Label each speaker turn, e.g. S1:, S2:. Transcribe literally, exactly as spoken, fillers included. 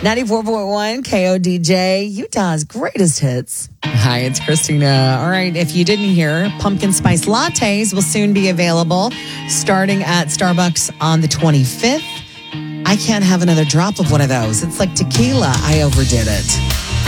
S1: ninety-four point one K O D J, Utah's greatest hits. Hi, it's Christina. All right, if you didn't hear, pumpkin spice lattes will soon be available starting at Starbucks on the twenty-fifth. I can't have another drop of one of those. It's like tequila. I overdid it.